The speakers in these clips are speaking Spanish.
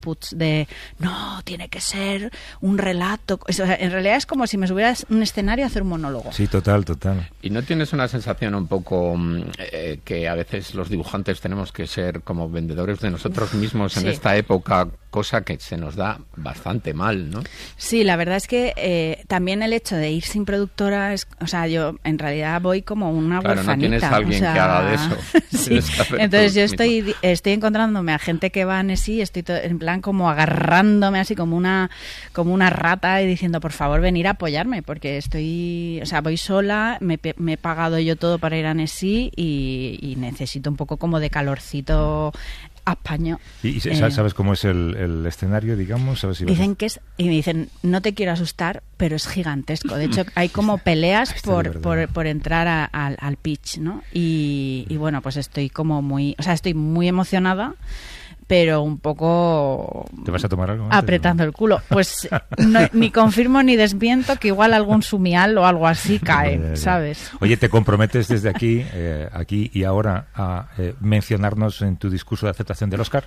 outputs de no, tiene que ser un relato. O sea, en realidad es como si me subieras un escenario a hacer un monólogo. Sí, total. ¿Y no tienes una sensación un poco que a veces los dibujantes tenemos que ser como vendedores de nosotros mismos en esta época, cosa que se nos da bastante mal, ¿no? Sí, la verdad es que también el hecho de ir sin productora, o sea, yo en realidad voy como una huerfanita. No tienes a alguien que haga de eso. Sí. Entonces yo estoy encontrándome a gente que va a Nesí, estoy en plan como agarrándome así como una rata y diciendo, por favor, venir a apoyarme, porque voy sola, me he pagado yo todo para ir a Nesí y necesito un poco como de calorcito a España. ¿Y sabes cómo es el escenario, digamos? ¿Sabes si dicen que y me dicen, no te quiero asustar, pero es gigantesco. De hecho, hay como peleas por entrar al pitch, ¿no? Y bueno, pues estoy muy emocionada, pero un poco... ¿Te vas a tomar algo? Apretando el culo. Pues ni confirmo ni desmiento que igual algún sumial o algo así cae, ¿sabes? Oye, ¿te comprometes desde aquí y ahora a mencionarnos en tu discurso de aceptación del Oscar?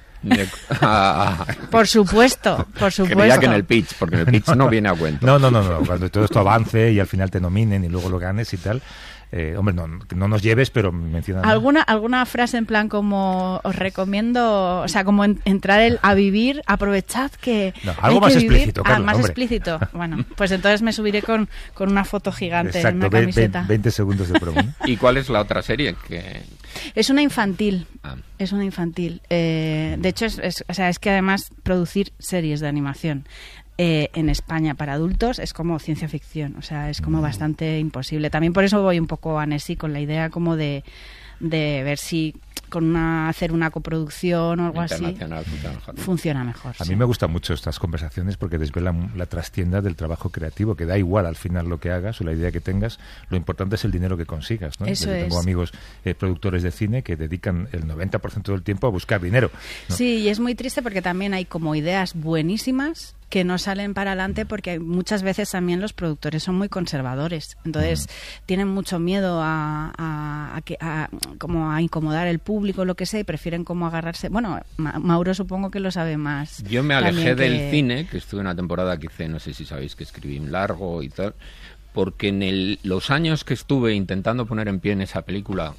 Por supuesto. Creía que en el pitch, porque en el pitch no viene a cuento. No. Cuando todo esto avance y al final te nominen y luego lo ganes y tal... hombre, no nos lleves, pero menciona. ¿Alguna frase en plan como os recomiendo, o sea, como entrar a vivir, aprovechad que algo más explícito, Carlos, más hombre. Explícito. Bueno, pues entonces me subiré con una foto gigante. Exacto, en una camiseta. 20 segundos de promo. ¿Y cuál es la otra serie? Es una infantil. Es una infantil. De hecho, es que además producir series de animación en España para adultos es como ciencia ficción, o sea, es como bastante imposible. También por eso voy un poco a Nesí con la idea como de ver si hacer una coproducción o algo así funciona mejor. A mí me gustan mucho estas conversaciones porque desvelan la trastienda del trabajo creativo, que da igual al final lo que hagas o la idea que tengas, lo importante es el dinero que consigas, ¿no? Eso Tengo amigos productores de cine que dedican el 90% del tiempo a buscar dinero, ¿no? Sí, y es muy triste porque también hay como ideas buenísimas que no salen para adelante porque muchas veces también los productores son muy conservadores, entonces tienen mucho miedo a incomodar el público, lo que sea, y prefieren como agarrarse. Bueno, Mauro supongo que lo sabe más. Yo me alejé del cine, que estuve una temporada que hice, no sé si sabéis que escribí un largo y tal, porque en los años que estuve intentando poner en pie en esa película,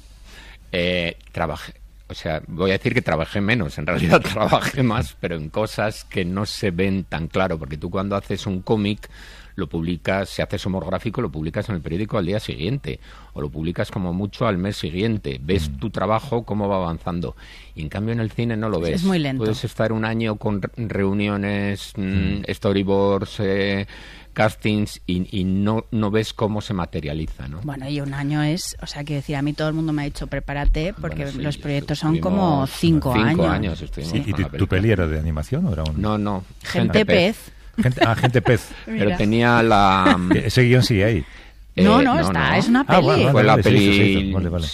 trabajé. O sea, voy a decir que trabajé menos, en realidad trabajé más, pero en cosas que no se ven tan claro, porque tú cuando haces un cómic lo publicas, si haces humor gráfico, lo publicas en el periódico al día siguiente, o lo publicas como mucho al mes siguiente, ves tu trabajo, cómo va avanzando, y en cambio en el cine no lo ves. Es muy lento. Puedes estar un año con reuniones, storyboards, castings y no ves cómo se materializa, ¿no? Bueno, y un año o sea, que decir, a mí todo el mundo me ha dicho prepárate porque los proyectos son como 5 años. 5 años estuvimos. ¿Y tu peli era de animación o era un...? No. Gente pez. Gente pez. Pero tenía la... Ese guión sigue ahí. No, es una peli. Bueno, fue la se peli. hizo. Vale.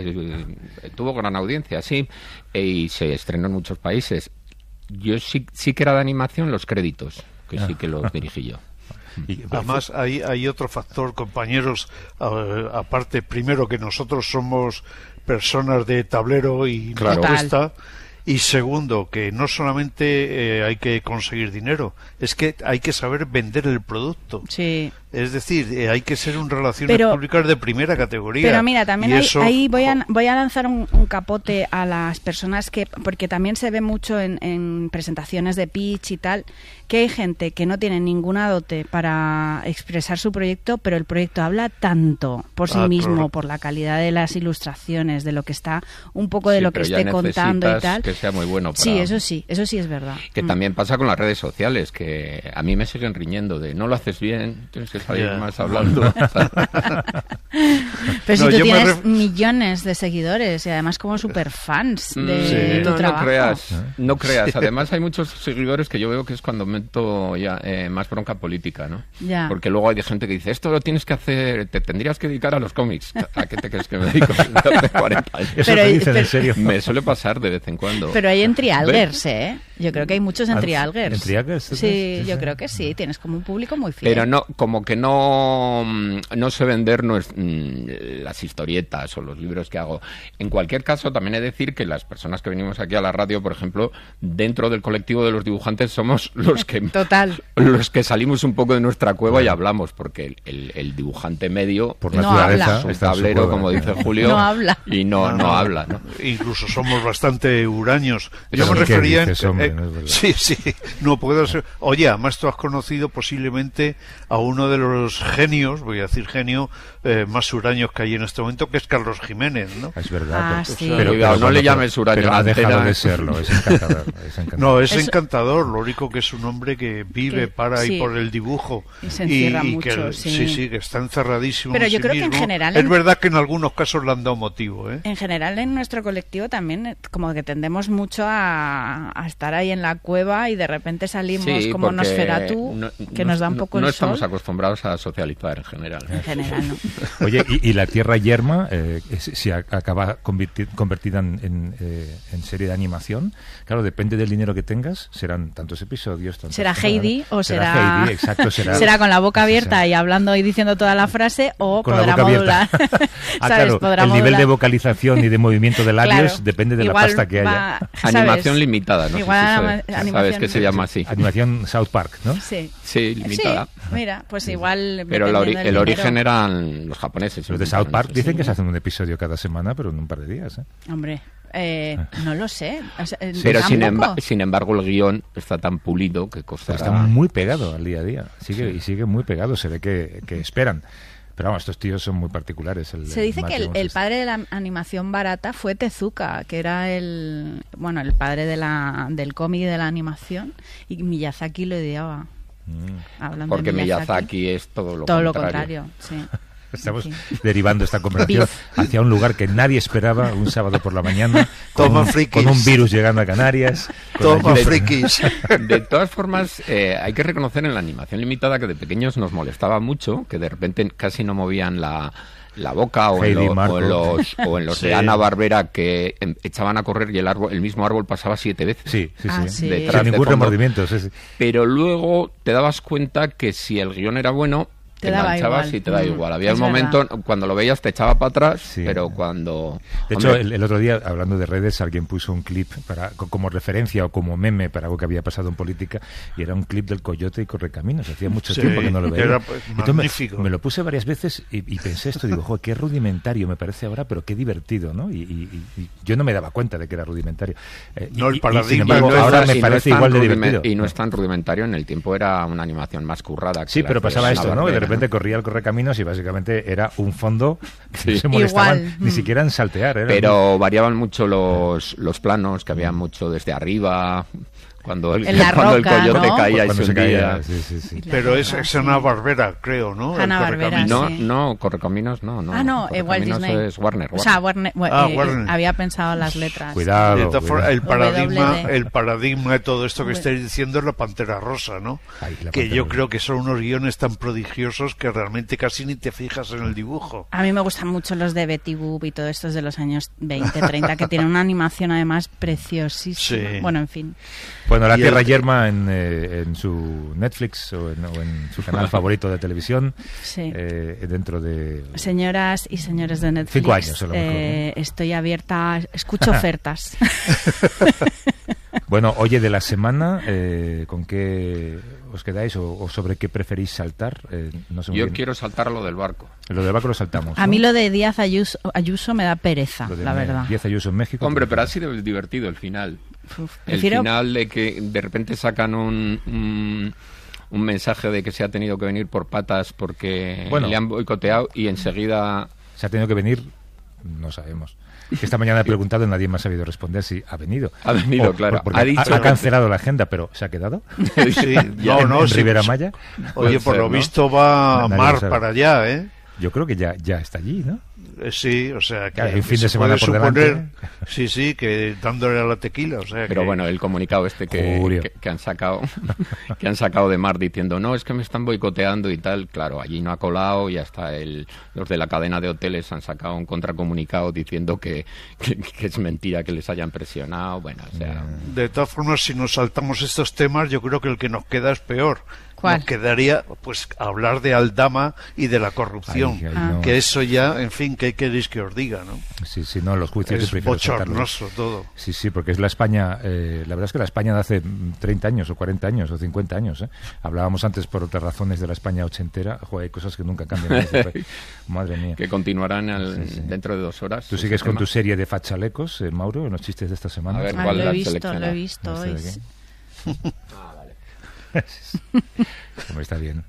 Tuvo gran audiencia, sí, y se estrenó en muchos países. Yo sí que era de animación los créditos, que sí que los dirigí yo. Además hay otro factor, compañeros, aparte, primero que nosotros somos personas de tablero y nos cuesta, y segundo que no solamente hay que conseguir dinero, es que hay que saber vender el producto. Sí. Es decir, hay que ser un relaciones públicas de primera categoría. Pero mira, también ahí voy a lanzar un capote a las personas porque también se ve mucho en presentaciones de pitch y tal, que hay gente que no tiene ninguna dote para expresar su proyecto, pero el proyecto habla tanto por sí mismo, claro, por la calidad de las ilustraciones, de lo que está, un poco de lo que esté contando y tal. Que sea muy bueno para... Sí, eso sí es verdad. Que también pasa con las redes sociales, que a mí me siguen riñendo de no lo haces bien, tienes que salir más hablando. Pero si tú tienes millones de seguidores y además como superfans de tu trabajo. No creas. Además hay muchos seguidores que yo veo que es cuando meto ya más bronca política, ¿no? Ya. Porque luego hay gente que dice, esto lo tienes que hacer, te tendrías que dedicar a los cómics. ¿A qué te crees que me dedico? Hace 40 años. Eso te dicen en serio. Me suele pasar de vez en cuando. Pero hay en trialgers, ¿eh? Yo creo que hay muchos en trialgers. ¿En trialgers? Sí, yo creo que sí. Tienes como un público muy fiel. Pero no, como que no sé vender las historietas o los libros que hago. En cualquier caso, también he de decir que las personas que venimos aquí a la radio, por ejemplo, dentro del colectivo de los dibujantes somos los que los que salimos un poco de nuestra cueva y hablamos, porque el dibujante medio por naturaleza es un tablero, como dice Julio, no habla. Y no habla, ¿no? Incluso somos bastante huraños. Yo me refería sí, no puedo ser. Oye, además tú has conocido posiblemente a uno de los genios, voy a decir genio, más huraños que hay en este momento, que es Carlos Jiménez, ¿no? Es verdad. Sí. Pero no le llames huraño. Pero ha dejado de serlo, es encantador. No, es encantador, lo único que es un hombre que vive ahí por el dibujo. Y se encierra mucho, sí, que está encerradísimo. Pero en yo sí creo mismo. que en general... Es verdad que en algunos casos le han dado motivo, ¿eh? En general en nuestro colectivo también como que tendemos mucho a estar ahí en la cueva y de repente salimos como Nosferatu, que nos da un poco el sol. No estamos acostumbrados a socializar en general. En general, no. Oye, y la Tierra Yerma, si acaba convertida en serie de animación, claro, depende del dinero que tengas, serán tantos episodios. Será Heidi o será Heidi, exacto, será con la boca abierta y hablando y diciendo toda la frase, o con podrá modular. Claro, podrá modular. Nivel de vocalización y de movimiento de labios depende de la pasta que haya. Animación limitada, ¿no? Igual sabes que se llama así. Animación South Park, ¿no? Sí, limitada. Sí, mira, pues igual... Pero el origen eran los japoneses. Los de South Park dicen que se hacen un episodio cada semana, pero en un par de días, ¿eh? Hombre... no lo sé. O sea, pero sin embargo el guión está tan pulido que costará. Está muy pegado al día a día. Sigue muy pegado. Se ve que esperan. Pero vamos, estos tíos son muy particulares. Se dice que el padre de la animación barata fue Tezuka, que era el padre del cómic y de la animación, y Miyazaki lo odiaba. Porque Miyazaki es todo lo contrario. Sí. Estamos derivando esta conversación hacia un lugar que nadie esperaba un sábado por la mañana, con un virus llegando a Canarias. Toma frikis. De todas formas, hay que reconocer en la animación limitada que de pequeños nos molestaba mucho, que de repente casi no movían la boca o en los de Hanna-Barbera, que echaban a correr y el mismo árbol pasaba 7 veces. Sí. Sin ningún remordimiento. Sí. Pero luego te dabas cuenta que si el guión era bueno, te enganchabas y te da igual. Había un momento, cuando lo veías te echaba para atrás, pero cuando... De hecho, el otro día, hablando de redes, alguien puso un clip como referencia o como meme para algo que había pasado en política, y era un clip del Coyote y Correcaminos. Hacía mucho tiempo que no lo veía. Era magnífico. Me lo puse varias veces y pensé esto, digo, joder, qué rudimentario me parece ahora, pero qué divertido, ¿no? Y yo no me daba cuenta de que era rudimentario. El paradigma. Sin embargo, ahora me parece igual de divertido. Y no es tan rudimentario, en el tiempo era una animación más currada. Sí, pero pasaba esto, ¿no? De repente corría el Correcaminos y básicamente era un fondo que no se molestaban ni siquiera en saltear. Pero variaban mucho los planos, que había mucho desde arriba... Cuando el coyote caía y se hundía. Sí. Pero es Hanna-Barbera, creo, ¿no? Hanna-Barbera, No, Correcaminos no. Walt Disney. Es Warner. O sea, Warner. Había pensado las letras. Cuidado. El paradigma de todo esto que estáis diciendo es la Pantera Rosa, ¿no? Que yo creo que son unos guiones tan prodigiosos que realmente casi ni te fijas en el dibujo. A mí me gustan mucho los de Betty Boop y todos estos de los años 20, 30, que tienen una animación además preciosísima. Sí. Bueno, en fin. Bueno, La Tierra Yerma en su Netflix o en su canal favorito de televisión, dentro de... Señoras y señores de Netflix, 5 años a lo mejor, ¿no? Estoy abierta, escucho ofertas. Bueno, oye, de la semana, ¿con qué os quedáis o sobre qué preferís saltar? No sé. Yo quiero saltar lo del barco. Lo del barco lo saltamos, ¿no? A mí lo de Díaz Ayuso me da pereza, la verdad. Díaz Ayuso en México. Hombre, pero ha sido divertido el final. El final de que de repente sacan un mensaje de que se ha tenido que venir por patas porque le han boicoteado y enseguida... Se ha tenido que venir, no sabemos. Esta mañana he preguntado y nadie me ha sabido responder si ha venido. Ha venido, claro. Ha cancelado la agenda, pero ¿se ha quedado? Sí, en Rivera Maya. Oye, por lo visto va Mar para allá, ¿eh? Yo creo que ya está allí, ¿no? Sí, o sea, que hay un fin de semana por delante. Sí, que dándole a la tequila, o sea. Pero bueno, el comunicado que han sacado de Mar diciendo, no, es que me están boicoteando y tal, claro, allí no ha colado y hasta los de la cadena de hoteles han sacado un contracomunicado diciendo que es mentira que les hayan presionado, bueno, o sea... De todas formas, si nos saltamos estos temas, yo creo que el que nos queda es peor. ¿Cuál? Nos quedaría pues hablar de Aldama y de la corrupción, que eso ya, en fin, ¿qué queréis que os diga, no? Sí, no, los juicios es bochornoso todo. Sí, porque es la España, la verdad es que la España de hace 30 años o 40 años o 50 años, hablábamos antes por otras razones de la España ochentera. Joder, hay cosas que nunca cambian. Madre mía. Que continuarán dentro de 2 horas. ¿Tú sigues con tu serie de fachalecos, Mauro, en los chistes de esta semana? A ver, ¿cuál lo he visto hoy. Vale. Como está bien.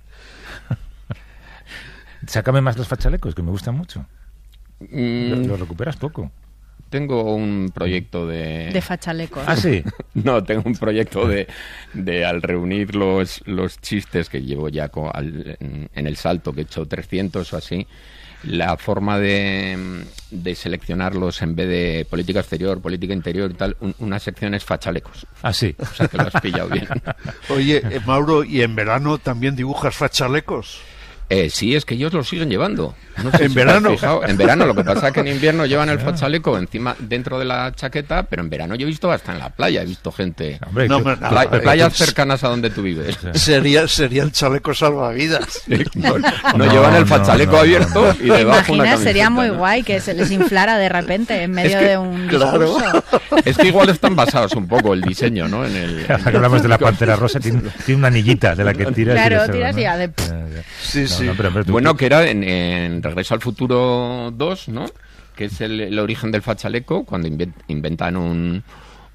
Sácame más los fachalecos, que me gustan mucho. Los recuperas poco. Tengo un proyecto de fachalecos. ¿Ah, sí? No, tengo un proyecto de al reunir los chistes que llevo ya en el Salto, que he hecho 300 o así, la forma de seleccionarlos en vez de política exterior, política interior y tal, una sección es fachalecos. Ah, sí. O sea que lo has pillado bien. Oye, Mauro, ¿y en verano también dibujas fachalecos? Sí, es que ellos lo siguen llevando. No sé ¿En si verano? En verano, lo que pasa es que en invierno llevan el fachaleco encima, dentro de la chaqueta, pero en verano yo he visto hasta en la playa, he visto gente... Hombre, playas cercanas a donde tú vives. Sería el chaleco salvavidas. No llevan el fachaleco abierto y debajo una camiseta. Sería muy guay que se les inflara de repente en medio de un discurso. Es que igual están basados un poco el diseño, ¿no? Ahora que hablamos de la Pantera Rosa, tiene una anillita de la que tiras. Claro, tiras y de... Sí. Bueno, que era en Regreso al Futuro 2, ¿no? Que es el origen del fachaleco, cuando inventan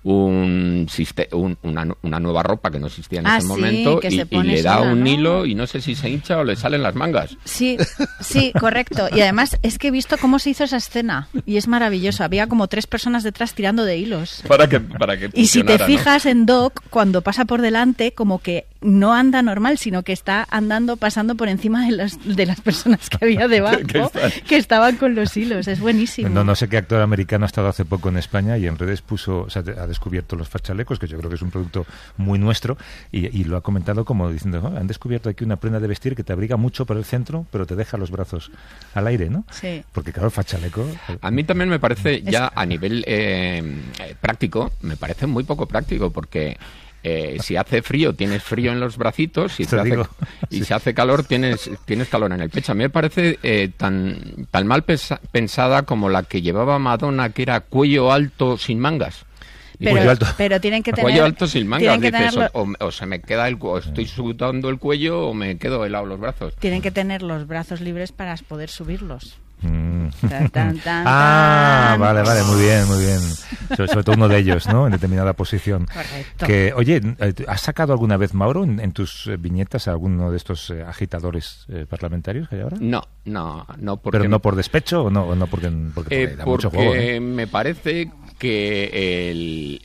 una nueva ropa que no existía en ese momento y le da un hilo y no sé si se hincha o le salen las mangas. Sí, correcto. Y además es que he visto cómo se hizo esa escena y es maravilloso. Había como 3 personas detrás tirando de hilos. Para que y si te fijas en Doc, cuando pasa por delante, como que no anda normal, sino que está pasando por encima de las personas que había debajo, que estaban con los hilos. Es buenísimo. No sé qué actor americano ha estado hace poco en España y en redes ha descubierto los fachalecos, que yo creo que es un producto muy nuestro, y lo ha comentado como diciendo, han descubierto aquí una prenda de vestir que te abriga mucho por el centro, pero te deja los brazos al aire, ¿no? Sí. Porque claro, el fachaleco... A mí también me parece, ya a nivel práctico, me parece muy poco práctico, porque... si hace frío, tienes frío en los bracitos, si hace calor, tienes calor en el pecho. A mí me parece tan mal pensada como la que llevaba Madonna, que era cuello alto sin mangas. Pero tienen que tener... Cuello alto sin mangas, dices, o se me queda o estoy sudando el cuello o me quedo helado los brazos. Tienen que tener los brazos libres para poder subirlos. Vale, muy bien. Sobre todo uno de ellos, ¿no? En determinada posición. Correcto. Que, oye, ¿has sacado alguna vez, Mauro, en tus viñetas a alguno de estos agitadores parlamentarios que hay ahora? No, porque... ¿Pero no por despecho o no porque da mucho juego? Porque me parece que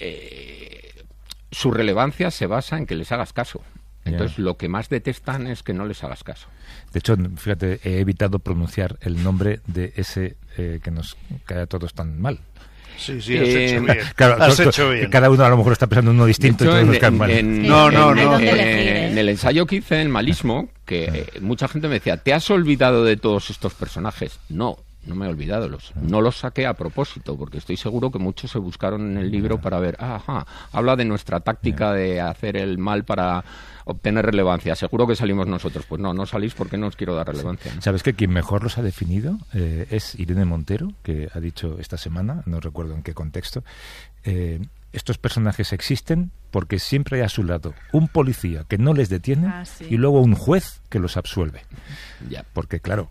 su relevancia se basa en que les hagas caso. Entonces, lo que más detestan es que no les hagas caso. De hecho, fíjate, he evitado pronunciar el nombre de ese que nos cae a todos tan mal. Sí, has hecho bien. Claro, has hecho bien. Cada uno a lo mejor está pensando en uno distinto y todos nos caen mal. No. En el ensayo que hice, en Malismo, que mucha gente me decía, ¿te has olvidado de todos estos personajes? No me he olvidado. No los saqué a propósito, porque estoy seguro que muchos se buscaron en el libro para ver, habla de nuestra táctica de hacer el mal para obtener relevancia. Seguro que salimos nosotros. Pues no salís porque no os quiero dar relevancia. ¿No? ¿Sabes que quien mejor los ha definido es Irene Montero, que ha dicho esta semana, no recuerdo en qué contexto, estos personajes existen porque siempre hay a su lado un policía que no les detiene y luego un juez que los absuelve. Ya. Porque, claro...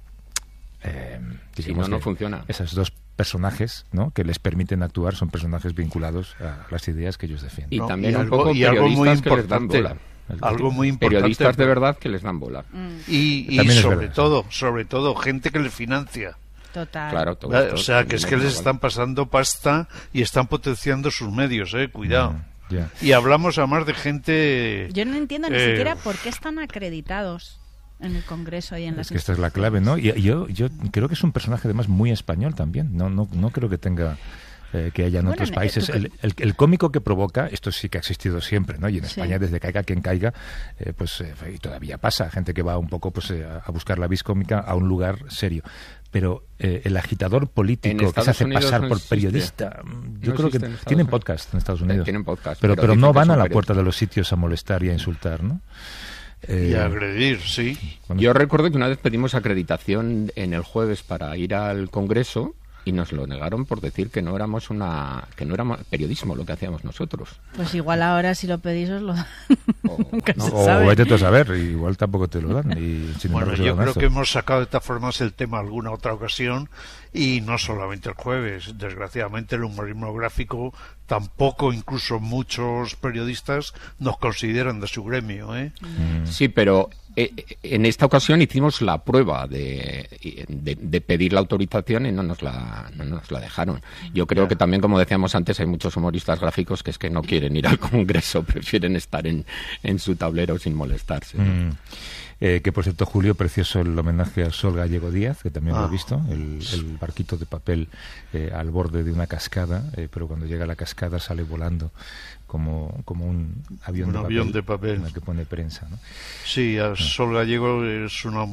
si no funciona. Esos dos personajes, ¿no?, que les permiten actuar son personajes vinculados a las ideas que ellos defienden. Y también un poco periodistas que les dan bola. Algo muy importante. Periodistas de verdad que les dan bola. Y sobre todo gente que les financia. Total. Claro, o sea, que es que les están pasando pasta y están potenciando sus medios, cuidado. Y hablamos además de gente... Yo no entiendo ni siquiera por qué están acreditados en el Congreso y en las... Es que esta es la clave, ¿no? Y yo creo que es un personaje además muy español también. No creo que tenga... que haya en otros países. El cómico que provoca, esto sí que ha existido siempre, ¿no? Y en España, desde caiga quien caiga, y todavía pasa, gente que va un poco a buscar la vis cómica a un lugar serio. Pero el agitador político que se hace pasar por periodista, yo creo que tienen podcast en Estados Unidos. Tienen podcast, pero no van a la puerta de los sitios a molestar y a insultar, ¿no? Y agredir, sí. Yo recuerdo que una vez pedimos acreditación en el jueves para ir al Congreso y nos lo negaron por decir que no éramos periodismo lo que hacíamos nosotros. Pues igual ahora si lo pedís os lo dan. O vete a saber, igual tampoco te lo dan. Y bueno, yo creo que hemos sacado de todas formas el tema alguna otra ocasión, y no solamente el jueves. Desgraciadamente el humorismo gráfico tampoco, incluso muchos periodistas nos consideran de su gremio, ¿eh? Sí, pero en esta ocasión hicimos la prueba de pedir la autorización y no nos la dejaron. Yo creo que también, como decíamos antes, hay muchos humoristas gráficos que es que no quieren ir al Congreso, prefieren estar en su tablero sin molestarse. Que por cierto, Julio, precioso el homenaje a Sol Gallego Díaz, que también lo he visto, el barquito de papel al borde de una cascada, pero cuando llega a la cascada sale volando como un avión de papel en el que pone prensa, ¿no? Sí, Sol Gallego es una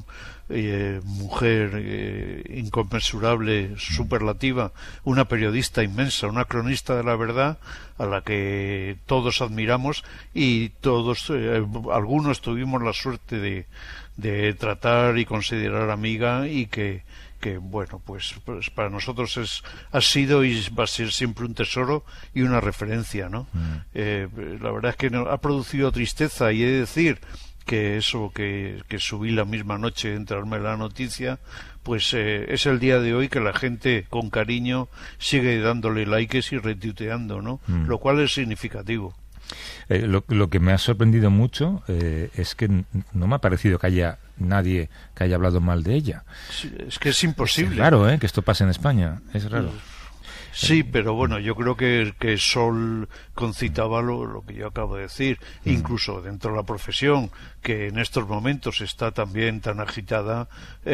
mujer inconmensurable, superlativa, una periodista inmensa, una cronista de la verdad a la que todos admiramos, y todos, algunos tuvimos la suerte de tratar y considerar amiga, y que bueno, pues para nosotros ha sido y va a ser siempre un tesoro y una referencia, ¿no? La verdad es que ha producido tristeza, y he de decir que eso que subí la misma noche de enterarme la noticia, pues es el día de hoy que la gente con cariño sigue dándole likes y retuiteando, ¿no? Lo cual es significativo. Lo que me ha sorprendido mucho es que no me ha parecido que haya nadie que haya hablado mal de ella. Sí, es que es imposible. Es raro, que esto pase en España, es raro. Sí, pero bueno, yo creo que Sol concitaba lo que yo acabo de decir, incluso dentro de la profesión, que en estos momentos está también tan agitada,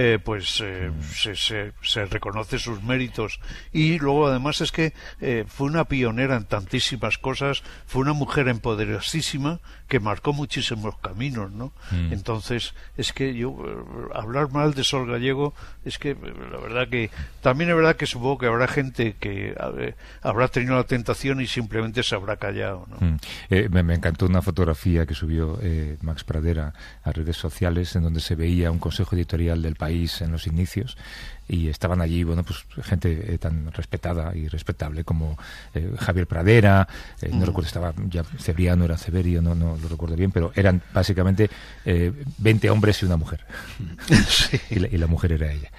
se reconoce sus méritos. Y luego además es que fue una pionera en tantísimas cosas, fue una mujer empoderadísima que marcó muchísimos caminos, ¿no? Entonces, es que yo hablar mal de Sol Gallego, es que la verdad que también es verdad que supongo que habrá gente que habrá tenido la tentación y simplemente se habrá callado, ¿no? Me encantó una fotografía que subió Max Pradera a redes sociales, en donde se veía un consejo editorial del País en los inicios, y estaban allí, bueno, pues gente tan respetada y respetable como Javier Pradera, no recuerdo, estaba ya Cebriano, era Severio, no lo recuerdo bien, pero eran básicamente 20 hombres y una mujer. Sí. y la mujer era ella.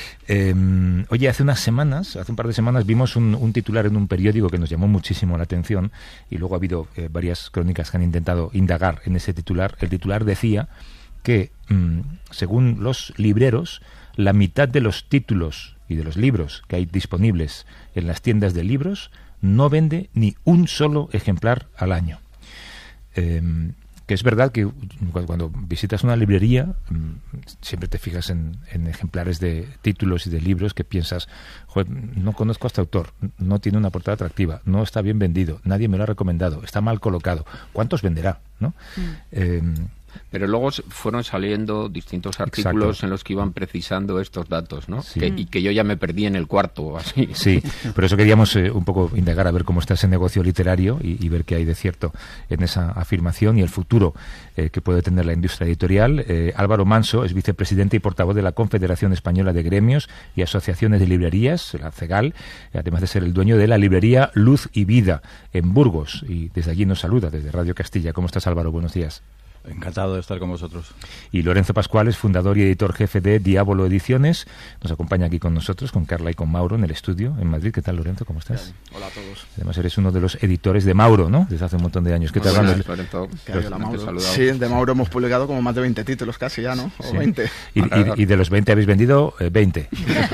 Oye, hace un par de semanas vimos un titular en un periódico que nos llamó muchísimo la atención, y luego ha habido varias crónicas que han intentado indagar en ese titular. El titular decía que, según los libreros, la mitad de los títulos y de los libros que hay disponibles en las tiendas de libros no vende ni un solo ejemplar al año. Que es verdad que cuando visitas una librería siempre te fijas en ejemplares de títulos y de libros que piensas, joder, no conozco a este autor, no tiene una portada atractiva, no está bien vendido, nadie me lo ha recomendado, está mal colocado, ¿cuántos venderá? ¿No? Pero luego fueron saliendo distintos artículos. Exacto. En los que iban precisando estos datos, ¿no? Sí. Y que yo ya me perdí en el cuarto o así. Sí, por eso queríamos un poco indagar a ver cómo está ese negocio literario y ver qué hay de cierto en esa afirmación y el futuro que puede tener la industria editorial. Álvaro Manso es vicepresidente y portavoz de la Confederación Española de Gremios y Asociaciones de Librerías, la CEGAL, además de ser el dueño de la librería Luz y Vida en Burgos. Y desde allí nos saluda, desde Radio Castilla. ¿Cómo estás, Álvaro? Buenos días. Encantado de estar con vosotros. Y Lorenzo Pascual es fundador y editor jefe de Diabolo Ediciones. Nos acompaña aquí con nosotros, con Carla y con Mauro en el estudio en Madrid. ¿Qué tal, Lorenzo? ¿Cómo estás? Hola a todos. Además eres uno de los editores de Mauro, ¿no? Desde hace un montón de años. ¿Qué tal? Lorenzo. Sí, de Mauro hemos publicado como más de 20 títulos casi ya, ¿no? O sí. 20. Y de los 20 habéis vendido 20.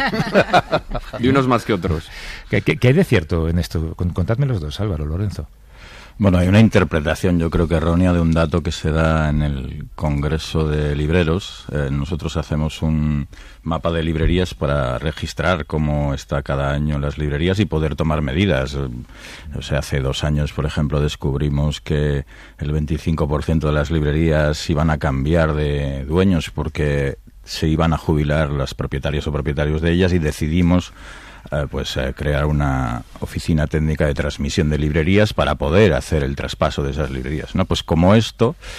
Y unos más que otros. ¿Qué hay de cierto en esto? Contadme los dos, Álvaro, Lorenzo. Bueno, hay una interpretación, yo creo que errónea, de un dato que se da en el Congreso de Libreros. Nosotros hacemos un mapa de librerías para registrar cómo está cada año las librerías y poder tomar medidas. O sea, hace 2 años, por ejemplo, descubrimos que el 25% de las librerías iban a cambiar de dueños porque se iban a jubilar las propietarias o propietarios de ellas, y decidimos crear una oficina técnica de transmisión de librerías para poder hacer el traspaso de esas librerías, ¿no? Pues como esto,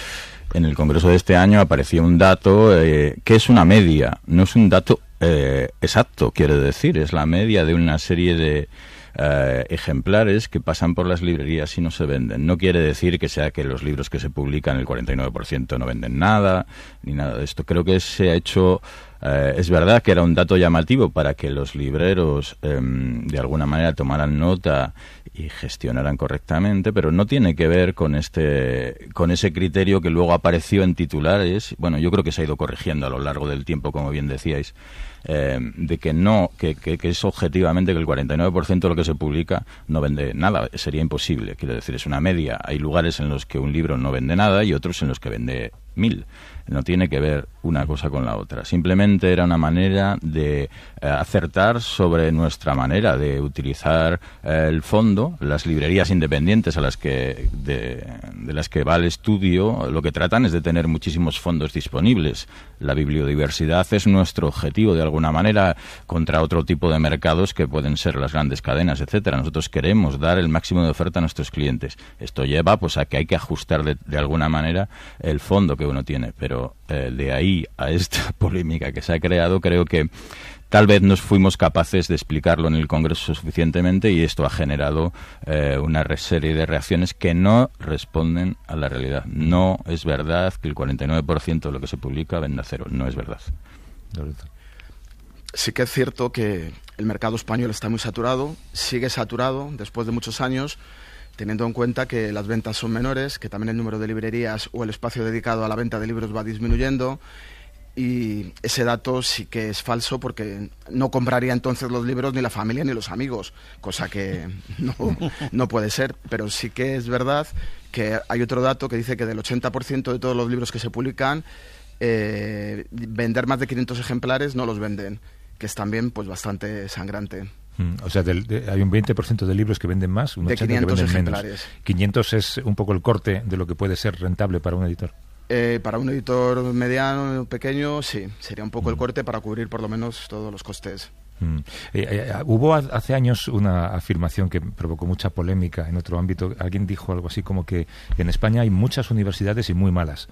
en el congreso de este año aparecía un dato que es una media, no es un dato exacto, quiere decir, es la media de una serie de ejemplares que pasan por las librerías y no se venden. No quiere decir que sea que los libros que se publican, el 49% no venden nada, ni nada de esto. Creo que se ha hecho... es verdad que era un dato llamativo para que los libreros de alguna manera tomaran nota y gestionaran correctamente, pero no tiene que ver con ese criterio que luego apareció en titulares. Bueno, yo creo que se ha ido corrigiendo a lo largo del tiempo, como bien decíais, de que no, que es objetivamente que el 49% de lo que se publica no vende nada. Sería imposible, quiero decir, es una media. Hay lugares en los que un libro no vende nada y otros en los que vende 1000. No tiene que ver una cosa con la otra. Simplemente era una manera de acertar sobre nuestra manera de utilizar el fondo. Las librerías independientes a las que de las que va el estudio, lo que tratan es de tener muchísimos fondos disponibles. La bibliodiversidad es nuestro objetivo de alguna manera contra otro tipo de mercados que pueden ser las grandes cadenas, etcétera. Nosotros queremos dar el máximo de oferta a nuestros clientes. Esto lleva pues a que hay que ajustar de alguna manera el fondo que uno tiene, pero de ahí a esta polémica que se ha creado, creo que tal vez no fuimos capaces de explicarlo en el Congreso suficientemente y esto ha generado una serie de reacciones que no responden a la realidad. No es verdad que el 49% de lo que se publica venda cero. No es verdad. Sí que es cierto que el mercado español está muy saturado, sigue saturado después de muchos años, teniendo en cuenta que las ventas son menores, que también el número de librerías o el espacio dedicado a la venta de libros va disminuyendo, y ese dato sí que es falso porque no compraría entonces los libros ni la familia ni los amigos, cosa que no puede ser. Pero sí que es verdad que hay otro dato que dice que del 80% de todos los libros que se publican, vender más de 500 ejemplares no los venden, que es también pues bastante sangrante. O sea, hay un 20% de libros que venden más, un 80% que venden ejemplares. Menos. 500 es un poco el corte de lo que puede ser rentable para un editor. Para un editor mediano, pequeño, sí, sería un poco el corte para cubrir por lo menos todos los costes. Hubo hace años una afirmación que provocó mucha polémica en otro ámbito. Alguien dijo algo así como que en España hay muchas universidades y muy malas.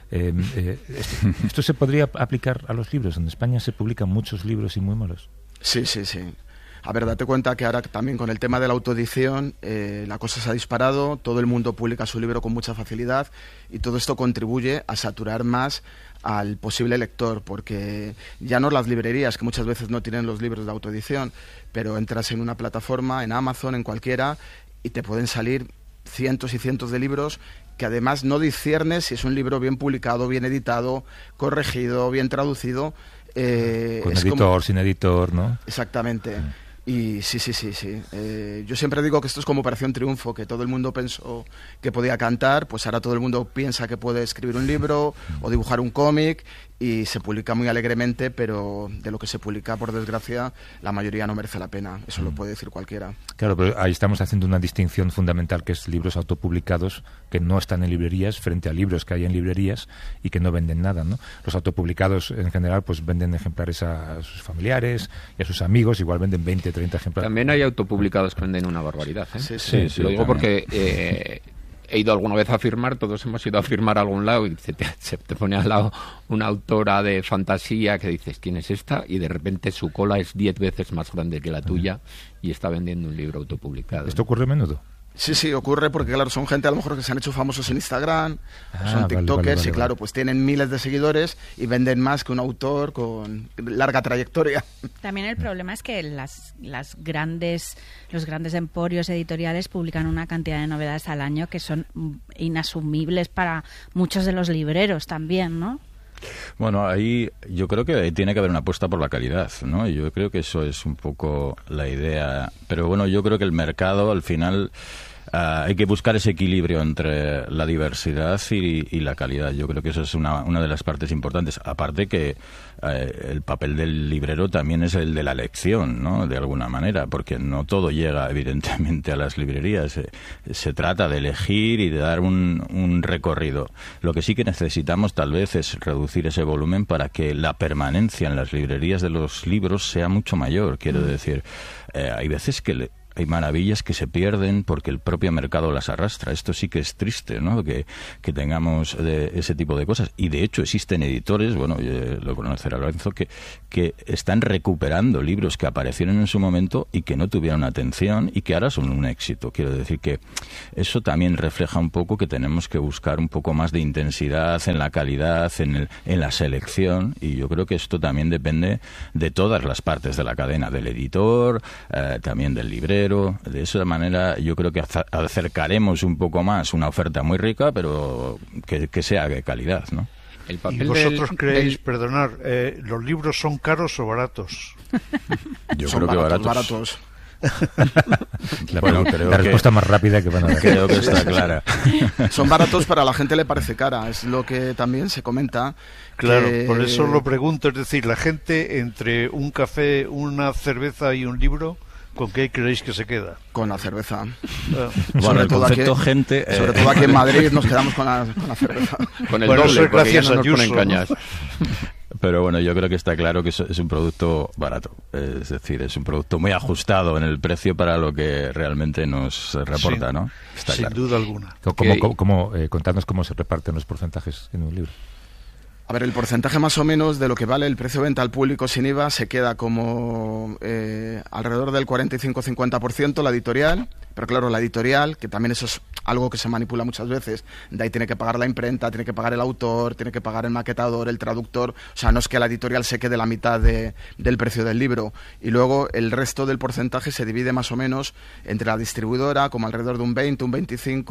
¿Esto se podría aplicar a los libros? ¿En España se publican muchos libros y muy malos? Sí. A ver, date cuenta que ahora también con el tema de la autoedición la cosa se ha disparado, todo el mundo publica su libro con mucha facilidad y todo esto contribuye a saturar más al posible lector, porque ya no las librerías, que muchas veces no tienen los libros de autoedición, pero entras en una plataforma, en Amazon, en cualquiera, y te pueden salir cientos y cientos de libros que además no disciernes si es un libro bien publicado, bien editado, corregido, bien traducido. Con editor, sin editor, ¿no? Exactamente. Y sí. Yo siempre digo que esto es como Operación Triunfo, que todo el mundo pensó que podía cantar, pues ahora todo el mundo piensa que puede escribir un libro o dibujar un cómic y se publica muy alegremente, pero de lo que se publica, por desgracia, la mayoría no merece la pena. Eso lo puede decir cualquiera. Claro, pero ahí estamos haciendo una distinción fundamental, que es libros autopublicados que no están en librerías frente a libros que hay en librerías y que no venden nada, ¿no? Los autopublicados en general pues venden ejemplares a sus familiares y a sus amigos, igual venden 20, 30 ejemplares. También hay autopublicados que venden una barbaridad, ¿eh? Sí, lo digo porque he ido alguna vez a firmar, todos hemos ido a firmar a algún lado y se te pone al lado una autora de fantasía que dices, ¿quién es esta? Y de repente su cola es 10 veces más grande que la tuya y está vendiendo un libro autopublicado. ¿Esto ocurre a menudo? Sí, ocurre porque, claro, son gente a lo mejor que se han hecho famosos en Instagram, son tiktokers vale. Y, claro, pues tienen miles de seguidores y venden más que un autor con larga trayectoria. También el problema es que los grandes emporios editoriales publican una cantidad de novedades al año que son inasumibles para muchos de los libreros también, ¿no? Bueno, ahí yo creo que tiene que haber una apuesta por la calidad, ¿no? Yo creo que eso es un poco la idea. Pero bueno, yo creo que el mercado al final hay que buscar ese equilibrio entre la diversidad y la calidad. Yo creo que eso es una de las partes importantes. Aparte que el papel del librero también es el de la elección, ¿no? De alguna manera, porque no todo llega evidentemente a las librerías. Se trata de elegir y de dar un recorrido. Lo que sí que necesitamos tal vez es reducir ese volumen para que la permanencia en las librerías de los libros sea mucho mayor. Quiero decir, hay veces que hay maravillas que se pierden porque el propio mercado las arrastra. Esto sí que es triste, ¿no? Que tengamos ese tipo de cosas. Y de hecho existen editores, bueno, lo conocerá Lorenzo, que están recuperando libros que aparecieron en su momento y que no tuvieron atención y que ahora son un éxito. Quiero decir que eso también refleja un poco que tenemos que buscar un poco más de intensidad en la calidad, en la selección, y yo creo que esto también depende de todas las partes de la cadena, del editor, también del librero. De esa manera yo creo que acercaremos un poco más una oferta muy rica, pero que sea de calidad, ¿no? ¿Y vosotros creéis, perdonar, los libros son caros o baratos? Yo creo que baratos. La respuesta más rápida que van a dar. Creo que está clara. Son baratos, pero a la gente le parece cara, es lo que también se comenta. Claro, por eso lo pregunto, es decir, la gente entre un café, una cerveza y un libro, ¿con qué creéis que se queda? Con la cerveza. Bueno, el concepto gente... Sobre todo aquí en Madrid nos quedamos con la cerveza. Con el doble, porque ya no nos ponen cañas. Pero bueno, yo creo que está claro que es un producto barato. Es decir, es un producto muy ajustado en el precio para lo que realmente nos reporta, ¿no? Está sin duda alguna. Contadnos cómo se reparten los porcentajes en un libro. A ver, el porcentaje más o menos de lo que vale el precio de venta al público sin IVA se queda como alrededor del 45-50% la editorial, pero claro, la editorial, que también eso es algo que se manipula muchas veces, de ahí tiene que pagar la imprenta, tiene que pagar el autor, tiene que pagar el maquetador, el traductor, o sea, no es que la editorial se quede la mitad del precio del libro, y luego el resto del porcentaje se divide más o menos entre la distribuidora, como alrededor de un 20, un 25,